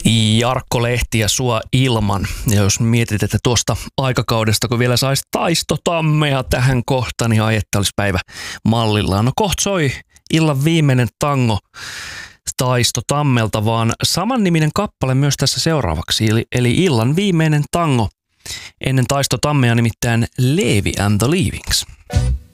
Jarkko Lehti ja Sua ilman. Ja jos mietit, että tuosta aikakaudesta, kun vielä saisi Taisto Tammea tähän kohtaan, niin ai että olisi päivä mallillaan. No kohta soi illan viimeinen tango Taisto Tammelta, vaan samanniminen kappale myös tässä seuraavaksi. Eli illan viimeinen tango ennen Taisto Tammea, nimittäin Leevi and the Leavings.